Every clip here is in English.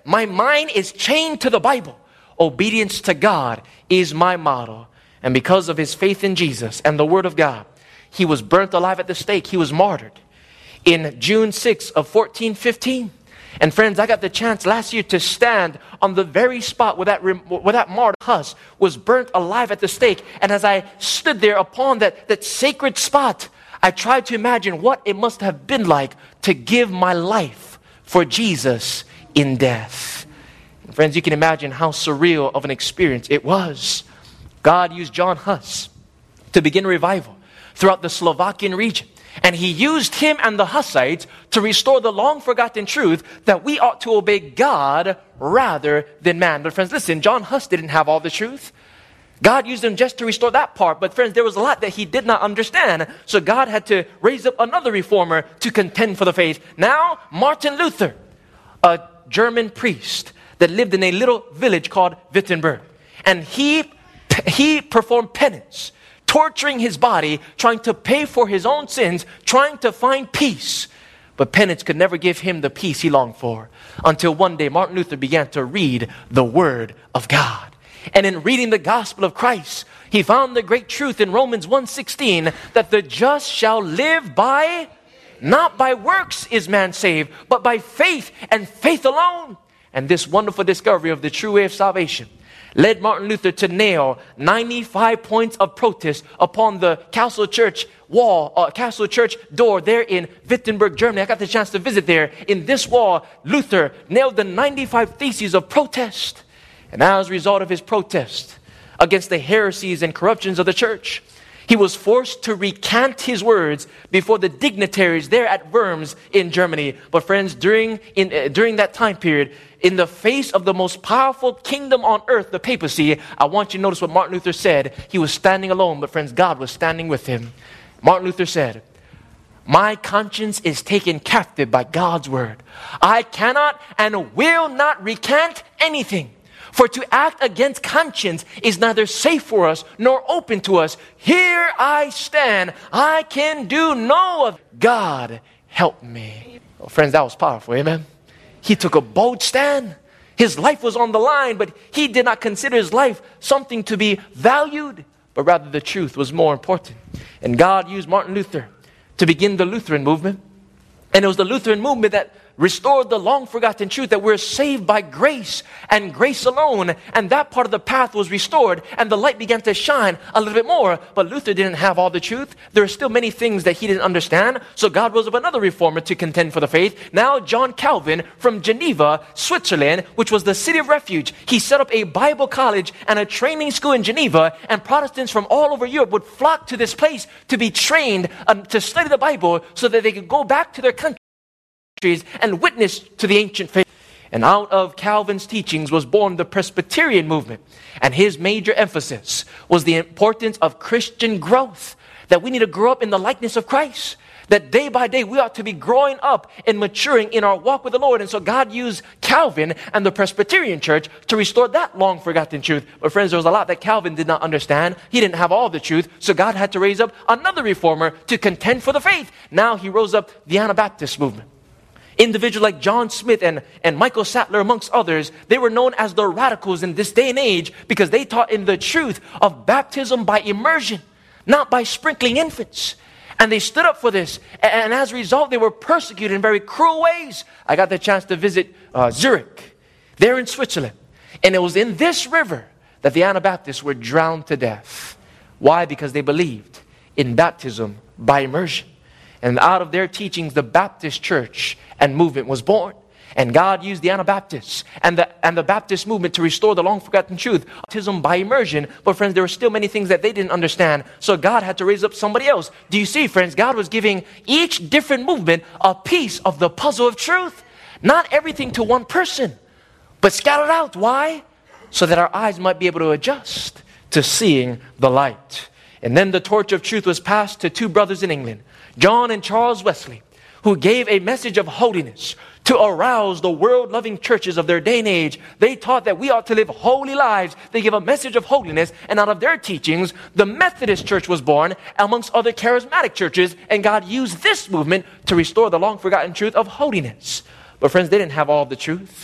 my mind is chained to the Bible. Obedience to God is my motto. And because of his faith in Jesus and the Word of God, he was burnt alive at the stake. He was martyred in June 6 of 1415. And friends, I got the chance last year to stand on the very spot where that martyr Huss was burnt alive at the stake. And as I stood there upon that sacred spot, I tried to imagine what it must have been like to give my life for Jesus in death. And friends, you can imagine how surreal of an experience it was. God used John Huss to begin revival throughout the Slovakian region. And he used him and the Hussites to restore the long-forgotten truth that we ought to obey God rather than man. But friends, listen, John Huss didn't have all the truth. God used him just to restore that part. But friends, there was a lot that he did not understand. So God had to raise up another reformer to contend for the faith. Now, Martin Luther, a German priest that lived in a little village called Wittenberg. And he performed penance, torturing his body, trying to pay for his own sins, trying to find peace. But penance could never give him the peace he longed for. Until one day, Martin Luther began to read the Word of God. And in reading the gospel of Christ, he found the great truth in Romans 1:16 that the just shall live by, not by works is man saved, but by faith and faith alone. And this wonderful discovery of the true way of salvation led Martin Luther to nail 95 points of protest upon the Castle Church wall, Castle Church door there in Wittenberg, Germany. I got the chance to visit there. In this wall, Luther nailed the 95 theses of protest. And as a result of his protest against the heresies and corruptions of the church, he was forced to recant his words before the dignitaries there at Worms in Germany. But friends, during that time period, in the face of the most powerful kingdom on earth, the papacy, I want you to notice what Martin Luther said. He was standing alone, but friends, God was standing with him. Martin Luther said, "My conscience is taken captive by God's word. I cannot and will not recant anything. For to act against conscience is neither safe for us nor open to us. Here I stand. I can do no other. God help me." Well, friends, that was powerful. Amen. He took a bold stand. His life was on the line, but he did not consider his life something to be valued, but rather the truth was more important. And God used Martin Luther to begin the Lutheran movement. And it was the Lutheran movement that restored the long-forgotten truth that we're saved by grace and grace alone. And that part of the path was restored and the light began to shine a little bit more. But Luther didn't have all the truth. There are still many things that he didn't understand. So God rose up another reformer to contend for the faith. Now John Calvin from Geneva, Switzerland, which was the city of refuge. He set up a Bible college and a training school in Geneva. And Protestants from all over Europe would flock to this place to be trained to study the Bible so that they could go back to their country and witness to the ancient faith. And out of Calvin's teachings was born the Presbyterian movement. And his major emphasis was the importance of Christian growth. That we need to grow up in the likeness of Christ. That day by day we ought to be growing up and maturing in our walk with the Lord. And so God used Calvin and the Presbyterian church to restore that long forgotten truth. But friends, there was a lot that Calvin did not understand. He didn't have all the truth. So God had to raise up another reformer to contend for the faith. Now he rose up the Anabaptist movement. Individuals like John Smith and Michael Sattler, amongst others, they were known as the radicals in this day and age because they taught in the truth of baptism by immersion, not by sprinkling infants. And they stood up for this. And as a result, they were persecuted in very cruel ways. I got the chance to visit Zurich, there in Switzerland. And it was in this river that the Anabaptists were drowned to death. Why? Because they believed in baptism by immersion. And out of their teachings, the Baptist church and movement was born. And God used the Anabaptists and the Baptist movement to restore the long-forgotten truth, baptism by immersion. But friends, there were still many things that they didn't understand. So God had to raise up somebody else. Do you see, friends? God was giving each different movement a piece of the puzzle of truth. Not everything to one person, but scattered out. Why? So that our eyes might be able to adjust to seeing the light. And then the torch of truth was passed to two brothers in England, John and Charles Wesley, who gave a message of holiness to arouse the world-loving churches of their day and age. They taught that we ought to live holy lives. They gave a message of holiness, and out of their teachings, the Methodist Church was born, amongst other charismatic churches, and God used this movement to restore the long-forgotten truth of holiness. But friends, they didn't have all the truth.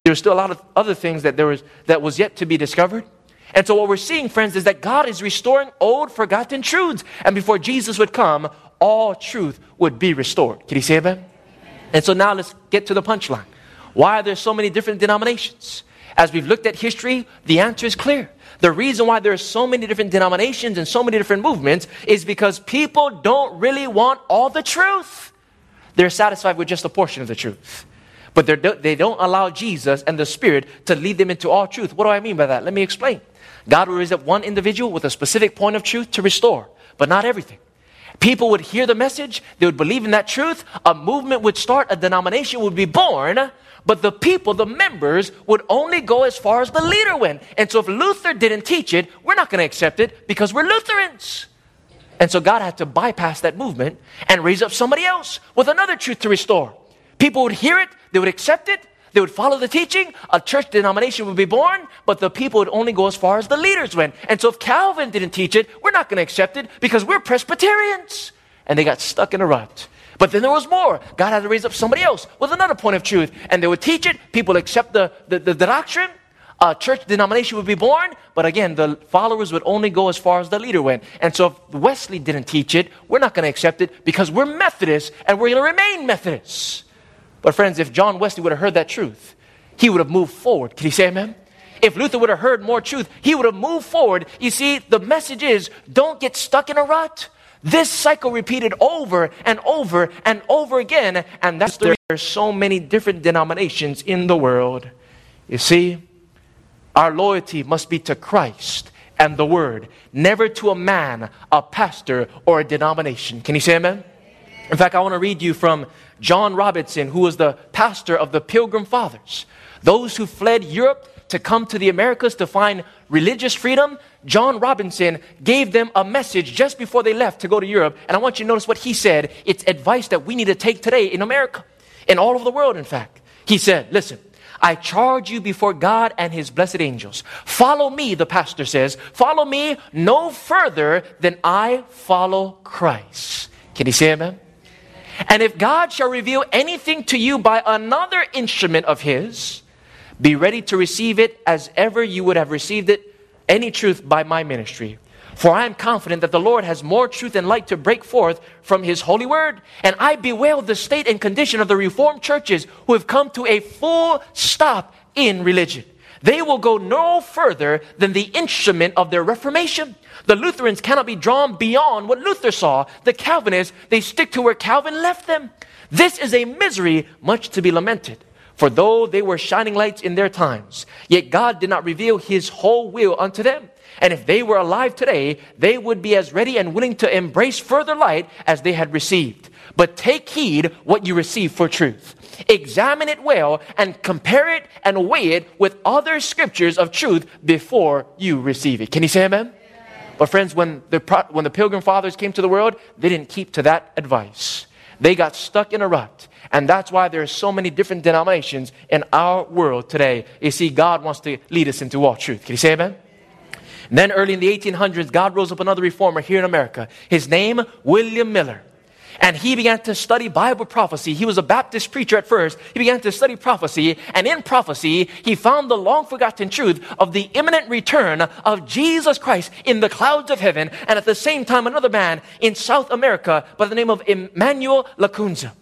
There's still a lot of other things that was yet to be discovered. And so what we're seeing, friends, is that God is restoring old, forgotten truths. And before Jesus would come, all truth would be restored. Can you say amen? And so now let's get to the punchline. Why are there so many different denominations? As we've looked at history, the answer is clear. The reason why there are so many different denominations and so many different movements is because people don't really want all the truth. They're satisfied with just a portion of the truth. But they don't allow Jesus and the Spirit to lead them into all truth. What do I mean by that? Let me explain. God will raise up one individual with a specific point of truth to restore, but not everything. People would hear the message, they would believe in that truth, a movement would start, a denomination would be born, but the people, the members, would only go as far as the leader went. And so if Luther didn't teach it, we're not going to accept it because we're Lutherans. And so God had to bypass that movement and raise up somebody else with another truth to restore. People would hear it, they would accept it, they would follow the teaching, a church denomination would be born, but the people would only go as far as the leaders went. And so if Calvin didn't teach it, we're not going to accept it because we're Presbyterians. And they got stuck in a rut. But then there was more. God had to raise up somebody else with another point of truth. And they would teach it, people accept the doctrine, a church denomination would be born, but again, the followers would only go as far as the leader went. And so if Wesley didn't teach it, we're not going to accept it because we're Methodists and we're going to remain Methodists. But friends, if John Wesley would have heard that truth, he would have moved forward. Can you say amen? If Luther would have heard more truth, he would have moved forward. You see, the message is, don't get stuck in a rut. This cycle repeated over and over and over again. And that's the reason there's so many different denominations in the world. You see, our loyalty must be to Christ and the Word, never to a man, a pastor, or a denomination. Can you say amen? In fact, I want to read you from John Robinson, who was the pastor of the Pilgrim Fathers. Those who fled Europe to come to the Americas to find religious freedom, John Robinson gave them a message just before they left to go to Europe. And I want you to notice what he said. It's advice that we need to take today in America, and all over the world, in fact. He said, listen, I charge you before God and His blessed angels. Follow me, the pastor says. Follow me no further than I follow Christ. Can you say amen? And if God shall reveal anything to you by another instrument of His, be ready to receive it as ever you would have received it, any truth by my ministry. For I am confident that the Lord has more truth and light to break forth from His holy word. And I bewail the state and condition of the Reformed churches who have come to a full stop in religion. They will go no further than the instrument of their Reformation. The Lutherans cannot be drawn beyond what Luther saw. The Calvinists, they stick to where Calvin left them. This is a misery much to be lamented. For though they were shining lights in their times, yet God did not reveal His whole will unto them. And if they were alive today, they would be as ready and willing to embrace further light as they had received. But take heed what you receive for truth. Examine it well and compare it and weigh it with other scriptures of truth before you receive it. Can you say amen? Amen. But friends, when the Pilgrim Fathers came to the world, they didn't keep to that advice. They got stuck in a rut. And that's why there are so many different denominations in our world today. You see, God wants to lead us into all truth. Can you say amen? And then early in the 1800s, God rose up another reformer here in America. His name, William Miller. And he began to study Bible prophecy. He was a Baptist preacher at first. He began to study prophecy. And in prophecy, he found the long forgotten truth of the imminent return of Jesus Christ in the clouds of heaven. And at the same time, another man in South America by the name of Emmanuel Lacunza,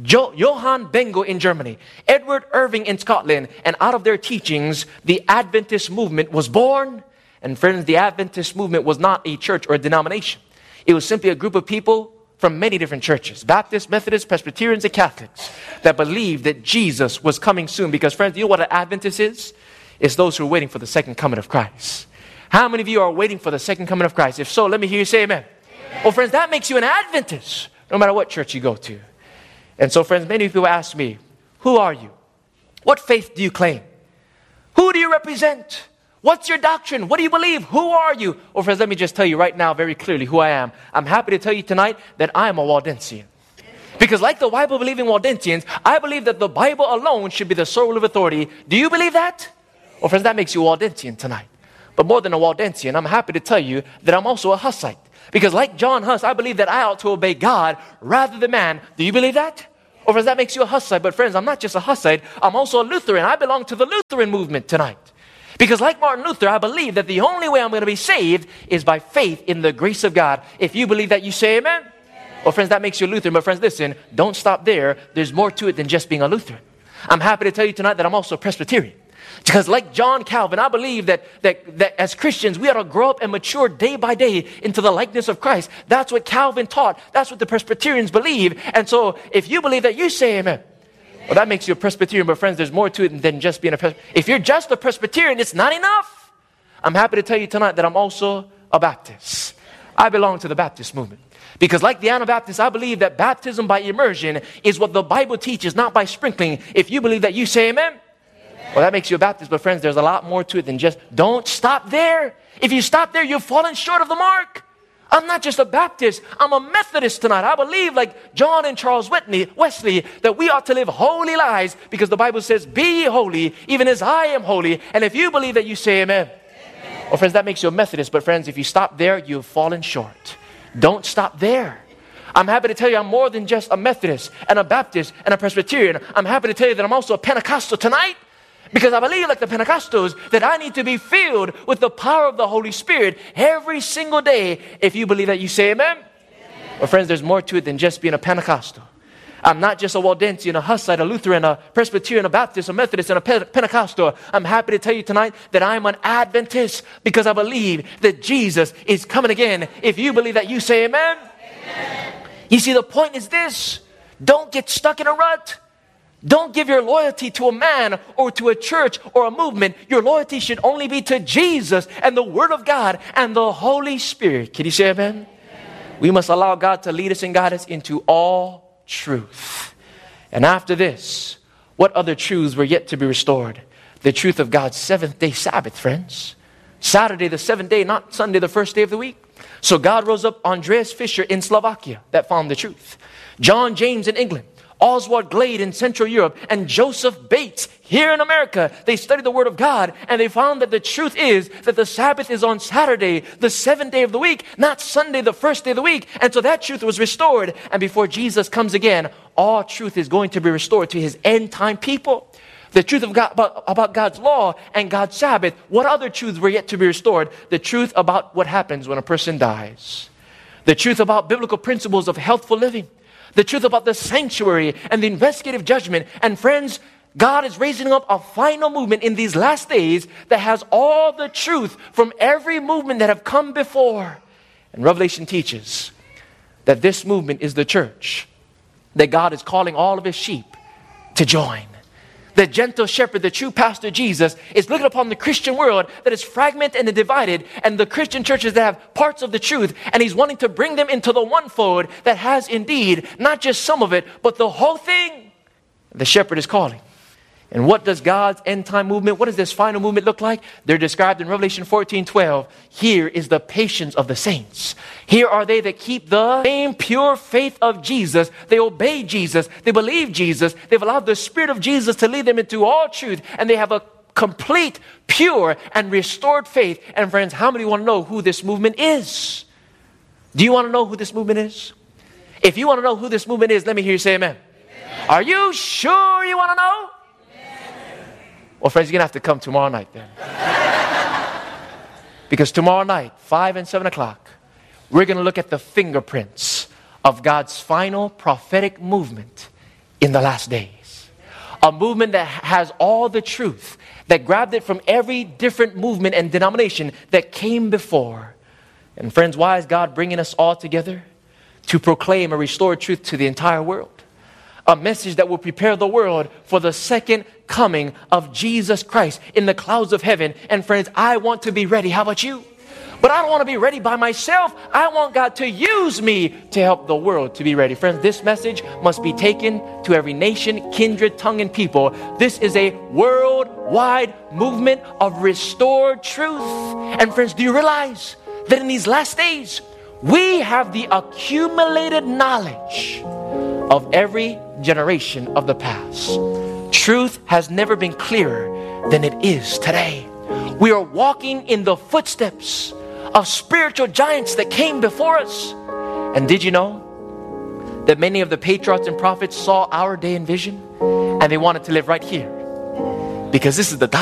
Johann Bengel in Germany, Edward Irving in Scotland. And out of their teachings, the Adventist movement was born. And friends, the Adventist movement was not a church or a denomination. It was simply a group of people from many different churches, Baptists, Methodists, Presbyterians, and Catholics, that believed that Jesus was coming soon. Because friends, you know what an Adventist is? It's those who are waiting for the second coming of Christ. How many of you are waiting for the second coming of Christ? If so, let me hear you say amen. Well, friends, that makes you an Adventist, no matter what church you go to. And so, friends, many people ask me, who are you? What faith do you claim? Who do you represent? What's your doctrine? What do you believe? Who are you? Well, friends, let me just tell you right now very clearly who I am. I'm happy to tell you tonight that I am a Waldensian. Because like the Bible-believing Waldensians, I believe that the Bible alone should be the sole of authority. Do you believe that? Well, friends, that makes you a Waldensian tonight. But more than a Waldensian, I'm happy to tell you that I'm also a Hussite. Because like John Huss, I believe that I ought to obey God rather than man. Do you believe that? Or friends, that makes you a Hussite. But friends, I'm not just a Hussite. I'm also a Lutheran. I belong to the Lutheran movement tonight. Because like Martin Luther, I believe that the only way I'm going to be saved is by faith in the grace of God. If you believe that, you say amen. Well, friends, that makes you a Lutheran. But friends, listen, don't stop there. There's more to it than just being a Lutheran. I'm happy to tell you tonight that I'm also a Presbyterian. Because like John Calvin, I believe that as Christians, we ought to grow up and mature day by day into the likeness of Christ. That's what Calvin taught. That's what the Presbyterians believe. And so if you believe that, you say amen. Well, that makes you a Presbyterian. But friends, there's more to it than just being a Presbyterian. If you're just a Presbyterian, it's not enough. I'm happy to tell you tonight that I'm also a Baptist. I belong to the Baptist movement. Because like the Anabaptists, I believe that baptism by immersion is what the Bible teaches, not by sprinkling. If you believe that, you say amen. Well, that makes you a Baptist. But friends, there's a lot more to it than just, don't stop there. If you stop there, you've fallen short of the mark. I'm not just a Baptist. I'm a Methodist tonight. I believe, like John and Charles Wesley, that we ought to live holy lives because the Bible says, be ye holy, even as I am holy. And if you believe that, you say amen. Well, friends, that makes you a Methodist. But friends, if you stop there, you've fallen short. Don't stop there. I'm happy to tell you I'm more than just a Methodist and a Baptist and a Presbyterian. I'm happy to tell you that I'm also a Pentecostal tonight. Because I believe, like the Pentecostals, that I need to be filled with the power of the Holy Spirit every single day. If you believe that, you say amen. Well, friends, there's more to it than just being a Pentecostal. I'm not just a Waldensian, a Hussite, a Lutheran, a Presbyterian, a Baptist, a Methodist, and a Pentecostal. I'm happy to tell you tonight that I'm an Adventist because I believe that Jesus is coming again. If you believe that, you say amen. You see, the point is this. Don't get stuck in a rut. Don't give your loyalty to a man or to a church or a movement. Your loyalty should only be to Jesus and the Word of God and the Holy Spirit. Can you say amen? We must allow God to lead us and guide us into all truth. And after this, what other truths were yet to be restored? The truth of God's seventh-day Sabbath, friends. Saturday, the seventh day, not Sunday, the first day of the week. So God rose up Andreas Fischer in Slovakia that found the truth. John James in England. Oswald Glade in Central Europe, and Joseph Bates here in America. They studied the Word of God, and they found that the truth is that the Sabbath is on Saturday, the seventh day of the week, not Sunday, the first day of the week. And so that truth was restored. And before Jesus comes again, all truth is going to be restored to His end-time people. The truth of God, about God's law and God's Sabbath. What other truths were yet to be restored? The truth about what happens when a person dies. The truth about biblical principles of healthful living. The truth about the sanctuary and the investigative judgment. And friends, God is raising up a final movement in these last days that has all the truth from every movement that have come before. And Revelation teaches that this movement is the church that God is calling all of His sheep to join. The gentle shepherd, the true pastor Jesus, is looking upon the Christian world that is fragmented and divided, and the Christian churches that have parts of the truth, and He's wanting to bring them into the one fold that has indeed not just some of it, but the whole thing. The shepherd is calling. And what does God's end time movement, what does this final movement look like? They're described in Revelation 14:12. Here is the patience of the saints. Here are they that keep the same pure faith of Jesus. They obey Jesus. They believe Jesus. They've allowed the Spirit of Jesus to lead them into all truth. And they have a complete, pure, and restored faith. And friends, how many want to know who this movement is? Do you want to know who this movement is? If you want to know who this movement is, let me hear you say amen. Are you sure you want to know? Well, friends, you're going to have to come tomorrow night then. Because tomorrow night, 5 and 7 o'clock, we're going to look at the fingerprints of God's final prophetic movement in the last days. A movement that has all the truth, that grabbed it from every different movement and denomination that came before. And friends, why is God bringing us all together? To proclaim a restored truth to the entire world. A message that will prepare the world for the second coming of Jesus Christ in the clouds of heaven. And friends, I want to be ready. How about you? But I don't want to be ready by myself. I want God to use me to help the world to be ready. Friends, this message must be taken to every nation, kindred, tongue, and people. This is a worldwide movement of restored truth. And friends, do you realize that in these last days, we have the accumulated knowledge of every generation of the past. Truth has never been clearer than it is today. We are walking in the footsteps of spiritual giants that came before us. And did you know that many of the patriarchs and prophets saw our day in vision, and they wanted to live right here. Because this is the